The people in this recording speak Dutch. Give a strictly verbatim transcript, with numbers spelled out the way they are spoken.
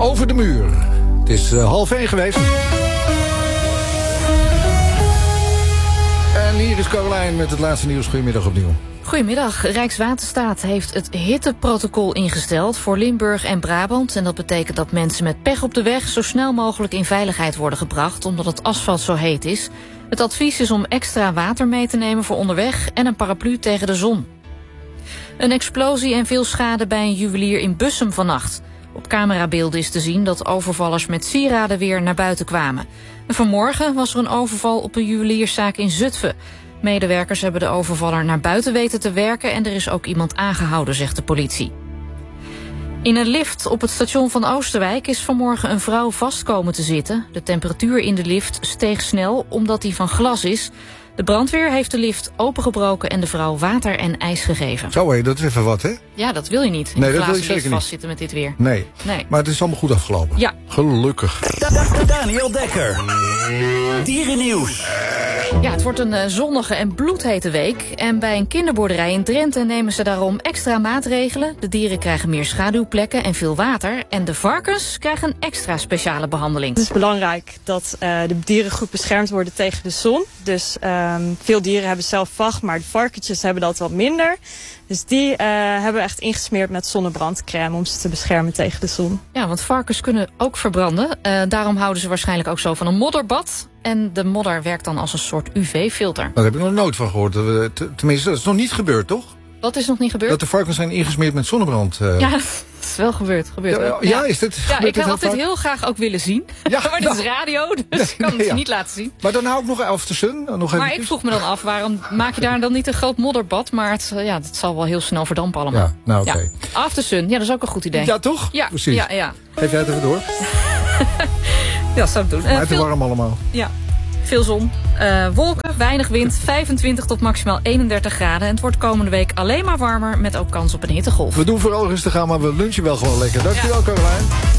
over de muur. Het is uh, half één geweest. En hier is Carolijn met het laatste nieuws. Goedemiddag opnieuw. Goedemiddag. Rijkswaterstaat heeft het hitteprotocol ingesteld voor Limburg en Brabant. En dat betekent dat mensen met pech op de weg zo snel mogelijk in veiligheid worden gebracht, omdat het asfalt zo heet is. Het advies is om extra water mee te nemen voor onderweg en een paraplu tegen de zon. Een explosie en veel schade bij een juwelier in Bussum vannacht. Op camerabeelden is te zien dat overvallers met sieraden weer naar buiten kwamen. En vanmorgen was er een overval op een juwelierszaak in Zutphen. Medewerkers hebben de overvaller naar buiten weten te werken en er is ook iemand aangehouden, zegt de politie. In een lift op het station van Oosterwijk is vanmorgen een vrouw vast komen te zitten. De temperatuur in de lift steeg snel omdat die van glas is. De brandweer heeft de lift opengebroken en de vrouw water en ijs gegeven. Zo hé, dat is even wat, hè? Ja, dat wil je niet. In nee, de dat wil je glazen lift zeker vastzitten met dit weer. Nee. nee, maar het is allemaal goed afgelopen. Ja. Gelukkig. Daniel Dekker. Dierennieuws. Ja, het wordt een uh, zonnige en bloedhete week. En bij een kinderboerderij in Drenthe nemen ze daarom extra maatregelen. De dieren krijgen meer schaduwplekken en veel water. En de varkens krijgen een extra speciale behandeling. Het is belangrijk dat uh, de dierengroep beschermd worden tegen de zon. Dus um, veel dieren hebben zelf vacht, maar de varkentjes hebben dat wat minder. Dus die uh, hebben we echt ingesmeerd met zonnebrandcrème om ze te beschermen tegen de zon. Ja, want varkens kunnen ook verbranden. Uh, daarom houden ze waarschijnlijk ook zo van een modderbad. En de modder werkt dan als een soort U V-filter. Daar heb ik nog nooit van gehoord. Tenminste, dat is nog niet gebeurd, toch? Wat is nog niet gebeurd? Dat de varkens zijn ingesmeerd met zonnebrand. Uh... Ja, dat is wel gebeurd. gebeurd ja, ja, ja, is dit? Ja, ik had dit heel graag ook willen zien. Ja, maar dit nou, is radio, dus nee, ik kan het nee, ja. niet laten zien. Maar dan hou ik nog After Sun. Nog maar ik vroeg me dan af, waarom maak je daar dan niet een groot modderbad? Maar het, ja, het zal wel heel snel verdampen allemaal. Ja, nou oké. Okay. Ja. After Sun, ja, dat is ook een goed idee. Ja, toch? Ja, precies. Ja, ja. Geef jij het even door? Ja, dat zou ik doen. Maar het uh, is veel... warm allemaal. Ja. Veel zon, uh, wolken, weinig wind, vijfentwintig tot maximaal eenendertig graden. En het wordt komende week alleen maar warmer met ook kans op een hittegolf. We doen vooral rustig aan, maar we lunchen wel gewoon lekker. Dankjewel, ja. Carolijn.